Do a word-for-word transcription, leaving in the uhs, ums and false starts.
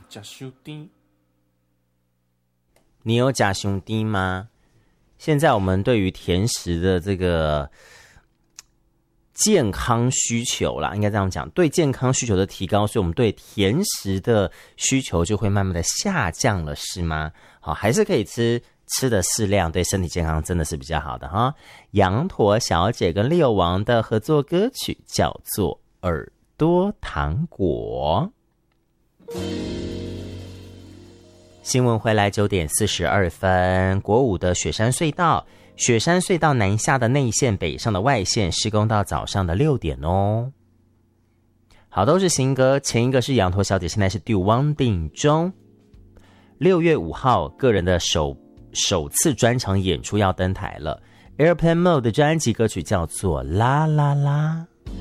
假兄弟， 你有假兄弟吗？现在我们对于甜食的这个健康需求啦，应该这样讲，对健康需求的提高，所以我们对甜食的需求就会慢慢的下降了，是吗？好，还是可以吃，吃的适量，对身体健康真的是比较好的哈。羊驼小姐跟六王的合作歌曲叫做《耳朵糖果》。新闻回来九点四十二分，国五的雪山隧道，雪山隧道南下的内线、北上的外线施工到早上的六点哦。好，都是新歌，前一个是羊驼小姐，现在是 Do One 定中。六月五号，个人的首首次专场演出要登台了。Airplane Mode 的专辑歌曲叫做《啦啦啦》。